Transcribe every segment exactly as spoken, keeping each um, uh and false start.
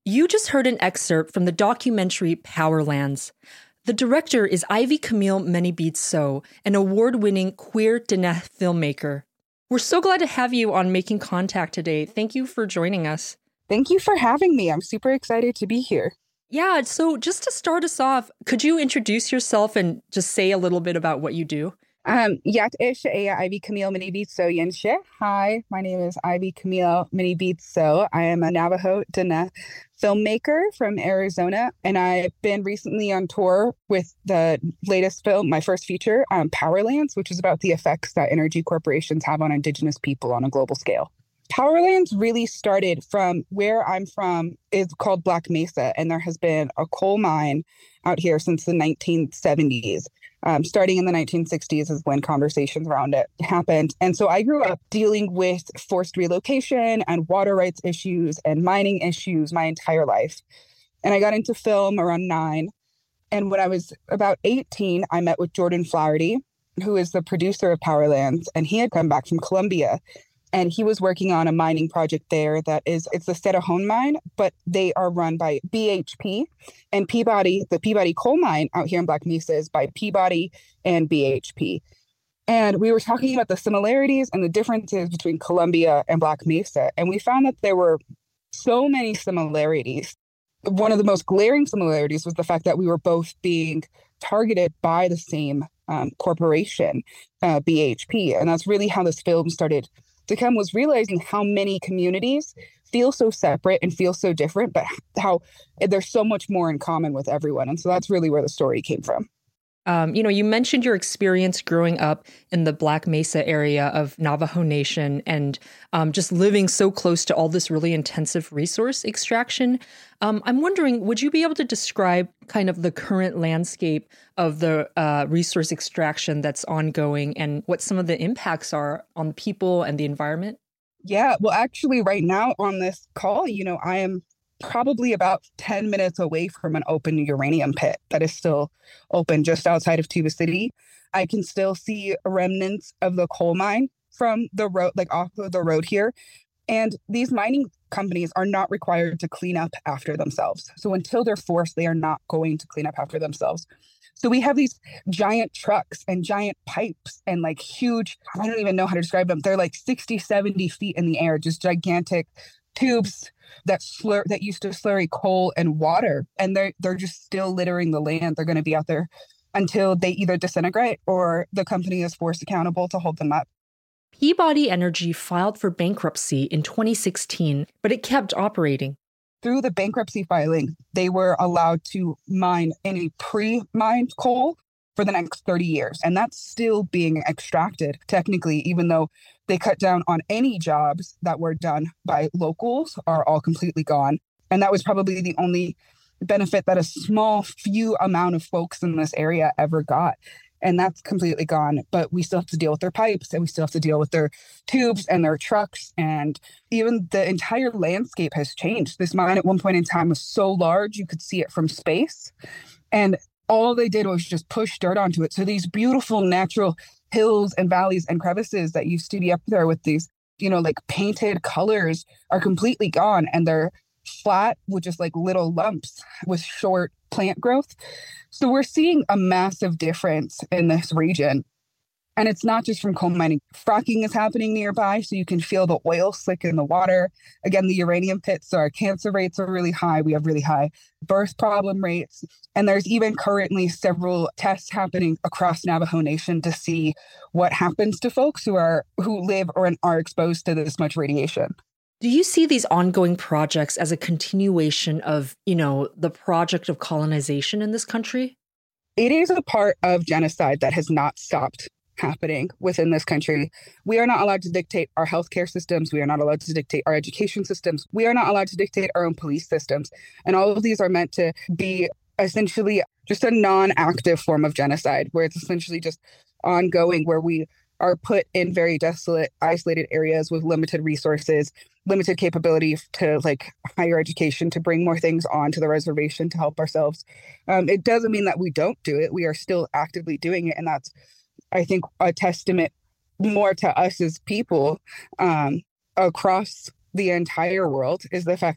You just heard an excerpt from the documentary Powerlands. The director is Ivy Camille Menibid-Sow, an award-winning queer Diné filmmaker. We're so glad to have you on Making Contact today. Thank you for joining us. Thank you for having me. I'm super excited to be here. Yeah, so just to start us off, could you introduce yourself and just say a little bit about what you do? Um, Yat ish aya Ivy Camille Menibid-Sow Yenshe. Hi, my name is Ivy Camille Menibid-Sow. I am a Navajo Diné filmmaker from Arizona, and I've been recently on tour with the latest film, my first feature, um, Powerlands, which is about the effects that energy corporations have on Indigenous people on a global scale. Powerlands really started from where I'm from. Is called Black Mesa, and there has been a coal mine out here since the nineteen seventies. Um, starting in the nineteen sixties is when conversations around it happened. And so I grew up dealing with forced relocation and water rights issues and mining issues my entire life. And I got into film around nine. And when I was about eighteen, I met with Jordan Flaherty, who is the producer of Powerlands, and he had come back from Colombia. And he was working on a mining project there that is, it's the Cerrejón mine, but they are run by B H P and Peabody. The Peabody coal mine out here in Black Mesa is by Peabody and B H P. And we were talking about the similarities and the differences between Colombia and Black Mesa. And we found that there were so many similarities. One of the most glaring similarities was the fact that we were both being targeted by the same um, corporation, uh, B H P. And that's really how this film started to come, was realizing how many communities feel so separate and feel so different, but how there's so much more in common with everyone. And so that's really where the story came from. Um, you know, you mentioned your experience growing up in the Black Mesa area of Navajo Nation and um, just living so close to all this really intensive resource extraction. Um, I'm wondering, would you be able to describe kind of the current landscape of the uh, resource extraction that's ongoing and what some of the impacts are on people and the environment? Yeah, well, actually, right now on this call, you know, I am probably about ten minutes away from an open uranium pit that is still open just outside of Tuba City. I can still see remnants of the coal mine from the road, like off of the road here. And these mining companies are not required to clean up after themselves. So until they're forced, they are not going to clean up after themselves. So we have these giant trucks and giant pipes and like huge, I don't even know how to describe them. They're like sixty, seventy feet in the air, just gigantic tubes that slur that used to slurry coal and water, and they're they're just still littering the land. They're going to be out there until they either disintegrate or the company is forced accountable to hold them up. Peabody Energy filed for bankruptcy in twenty sixteen, but it kept operating. Through the bankruptcy filing, they were allowed to mine any pre-mined coal for the next thirty years, and that's still being extracted technically, even though they cut down on any jobs that were done by locals are all completely gone. And that was probably the only benefit that a small few amount of folks in this area ever got. And that's completely gone. But we still have to deal with their pipes, and we still have to deal with their tubes and their trucks. And even the entire landscape has changed. This mine at one point in time was so large, you could see it from space. And all they did was just push dirt onto it. So these beautiful natural hills and valleys and crevices that used to be up there with these, you know, like painted colors are completely gone, and they're flat with just like little lumps with short plant growth. So we're seeing a massive difference in this region. And it's not just from coal mining. Fracking is happening nearby, so you can feel the oil slick in the water. Again, the uranium pits, so our cancer rates are really high. We have really high birth problem rates. And there's even currently several tests happening across Navajo Nation to see what happens to folks who are who live or are exposed to this much radiation. Do you see these ongoing projects as a continuation of, you know, the project of colonization in this country? It is a part of genocide that has not stopped happening within this country. We are not allowed to dictate our healthcare systems. We are not allowed to dictate our education systems. We are not allowed to dictate our own police systems. And all of these are meant to be essentially just a non-active form of genocide, where it's essentially just ongoing, where we are put in very desolate, isolated areas with limited resources, limited capability to like higher education, to bring more things onto the reservation to help ourselves. Um, it doesn't mean that we don't do it. We are still actively doing it. And that's, I think, a testament more to us as people um, across the entire world, is the fact that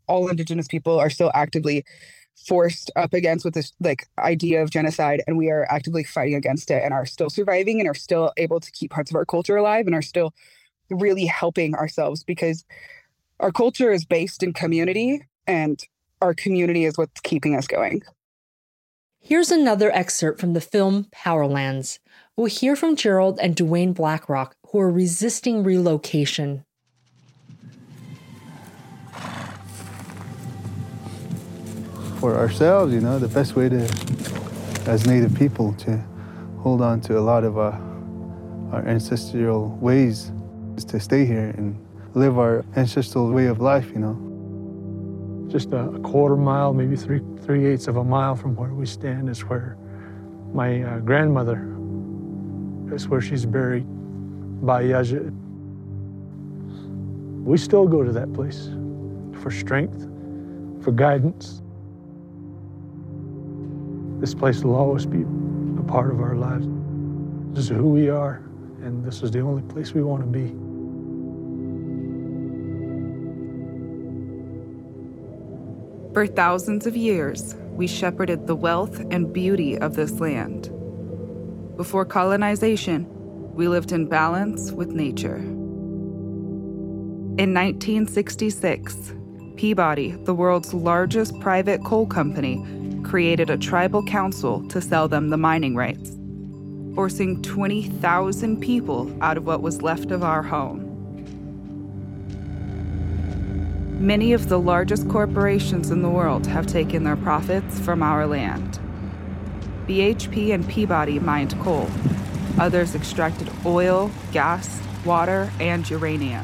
all Indigenous people are still actively forced up against with this like idea of genocide, and we are actively fighting against it and are still surviving and are still able to keep parts of our culture alive and are still really helping ourselves, because our culture is based in community and our community is what's keeping us going. Here's another excerpt from the film Powerlands. We'll hear from Gerald and Dwayne Blackrock, who are resisting relocation. For ourselves, you know, the best way to, as Native people, to hold on to a lot of uh, our ancestral ways is to stay here and live our ancestral way of life, you know. Just a, a quarter mile, maybe three three eighths of a mile from where we stand is where my uh, grandmother, is where she's buried, by Yaja. We still go to that place for strength, for guidance. This place will always be a part of our lives. This is who we are, and this is the only place we want to be. For thousands of years, we shepherded the wealth and beauty of this land. Before colonization, we lived in balance with nature. In nineteen sixty-six, Peabody, the world's largest private coal company, created a tribal council to sell them the mining rights, forcing twenty thousand people out of what was left of our home. Many of the largest corporations in the world have taken their profits from our land. B H P and Peabody mined coal. Others extracted oil, gas, water, and uranium.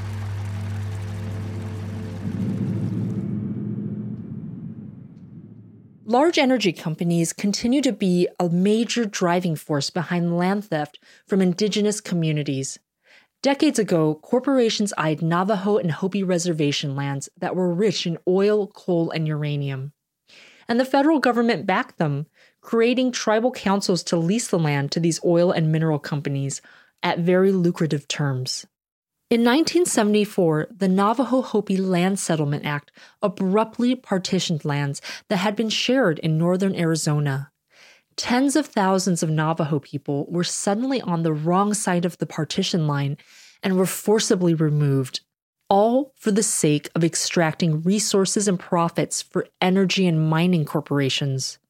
Large energy companies continue to be a major driving force behind land theft from indigenous communities. Decades ago, corporations eyed Navajo and Hopi reservation lands that were rich in oil, coal, and uranium. And the federal government backed them, creating tribal councils to lease the land to these oil and mineral companies at very lucrative terms. In nineteen seventy-four, the Navajo-Hopi Land Settlement Act abruptly partitioned lands that had been shared in northern Arizona. Tens of thousands of Navajo people were suddenly on the wrong side of the partition line and were forcibly removed, all for the sake of extracting resources and profits for energy and mining corporations.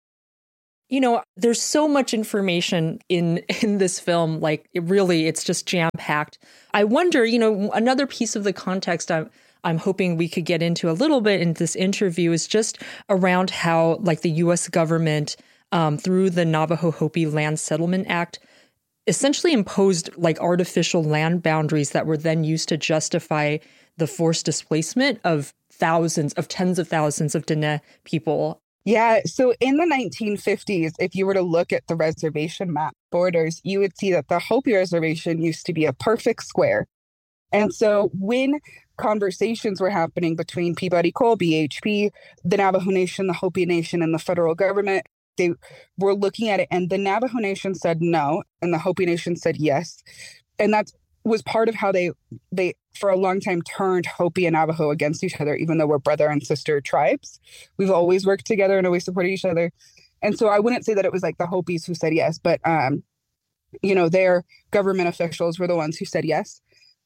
You know, there's so much information in, in this film, like it really, it's just jam-packed. I wonder, you know, another piece of the context I'm, I'm hoping we could get into a little bit in this interview is just around how, like, the U S government, um, through the Navajo-Hopi Land Settlement Act, essentially imposed, like, artificial land boundaries that were then used to justify the forced displacement of thousands, of tens of thousands of Dene people. Yeah, so in the nineteen fifties, if you were to look at the reservation map borders, you would see that the Hopi Reservation used to be a perfect square. And so when conversations were happening between Peabody Coal, B H P, the Navajo Nation, the Hopi Nation, and the federal government, they were looking at it, and the Navajo Nation said no, and the Hopi Nation said yes. And that was part of how they, they for a long time, turned Hopi and Navajo against each other, even though we're brother and sister tribes. We've always worked together and always supported each other. And so I wouldn't say that it was like the Hopis who said yes, but, um, you know, their government officials were the ones who said yes.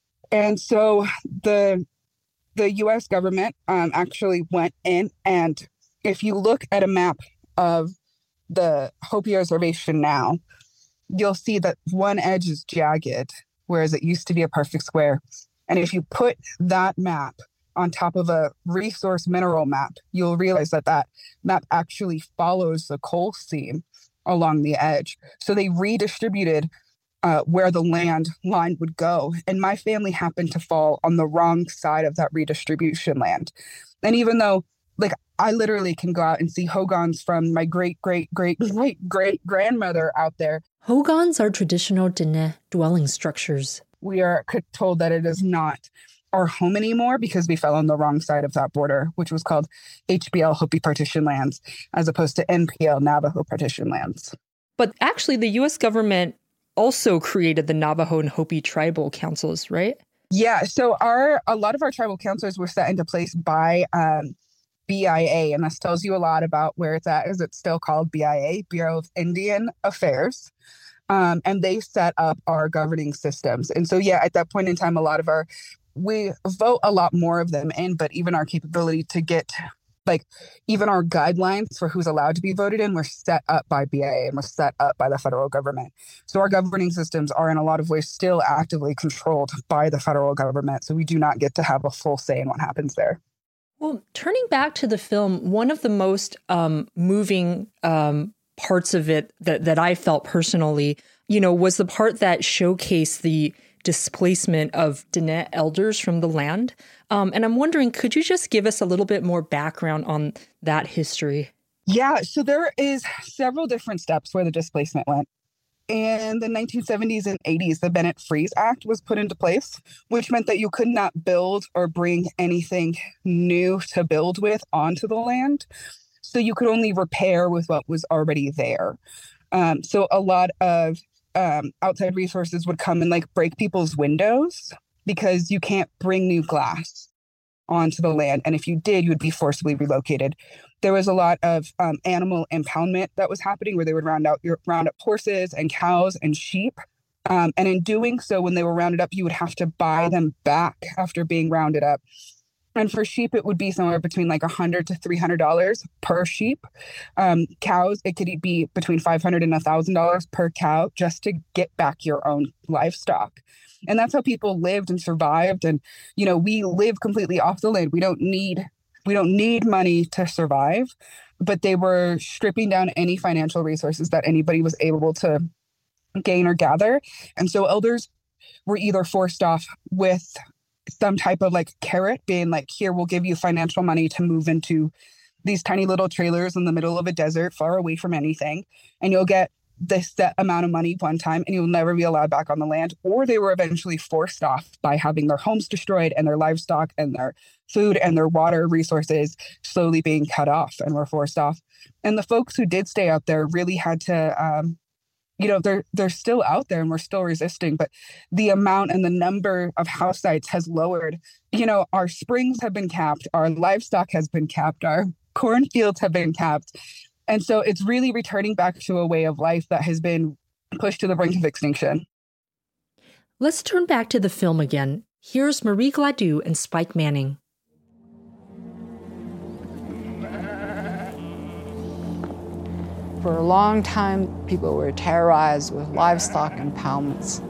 And so the the U S government um, actually went in, and if you look at a map of the Hopi Reservation now, you'll see that one edge is jagged, whereas it used to be a perfect square. And if you put that map on top of a resource mineral map, you'll realize that that map actually follows the coal seam along the edge. So they redistributed uh, where the land line would go. And my family happened to fall on the wrong side of that redistribution land. And even though, like, I literally can go out and see hogans from my great, great, great, great, great grandmother out there. Hogans are traditional Dene dwelling structures. We are told that it is not our home anymore because we fell on the wrong side of that border, which was called H B L Hopi Partition Lands, as opposed to N P L Navajo Partition Lands. But actually, the U S government also created the Navajo and Hopi tribal councils, right? Yeah, so our a lot of our tribal councils were set into place by um, B I A, and this tells you a lot about where it's at. Is it's still called B I A, Bureau of Indian Affairs, um, and they set up our governing systems. And so, yeah, at that point in time, a lot of our we vote a lot more of them in, but even our capability to get like even our guidelines for who's allowed to be voted in were set up by B I A and were set up by the federal government. So our governing systems are in a lot of ways still actively controlled by the federal government. So we do not get to have a full say in what happens there. Well, turning back to the film, one of the most um, moving um, parts of it that, that I felt personally, you know, was the part that showcased the displacement of Diné elders from the land. Um, and I'm wondering, could you just give us a little bit more background on that history? Yeah, so there is several different steps where the displacement went. In the nineteen seventies and eighties, the Bennett-Freeze Act was put into place, which meant that you could not build or bring anything new to build with onto the land. So you could only repair with what was already there. Um, so a lot of um, outside resources would come and like break people's windows because you can't bring new glass onto the land. And if you did, you would be forcibly relocated. There was a lot of um, animal impoundment that was happening where they would round out round up horses and cows and sheep. Um, and in doing so, when they were rounded up, you would have to buy them back after being rounded up. And for sheep, it would be somewhere between like one hundred to three hundred dollars per sheep. Um, cows, it could be between five hundred dollars and one thousand dollars per cow just to get back your own livestock. And that's how people lived and survived. And, you know, we live completely off the land. We don't need we don't need money to survive, but they were stripping down any financial resources that anybody was able to gain or gather. And so elders were either forced off with some type of like carrot being like, here, we'll give you financial money to move into these tiny little trailers in the middle of a desert far away from anything. And you'll get this set amount of money one time and you'll never be allowed back on the land. Or they were eventually forced off by having their homes destroyed and their livestock and their food and their water resources slowly being cut off and were forced off. And the folks who did stay out there really had to, um, you know, they're they're still out there and we're still resisting, but the amount and the number of house sites has lowered. You know, our springs have been capped, our livestock has been capped, our cornfields have been capped. And so it's really returning back to a way of life that has been pushed to the brink of extinction. Let's turn back to the film again. Here's Marie Gladue and Spike Manning. For a long time, people were terrorized with livestock impoundments.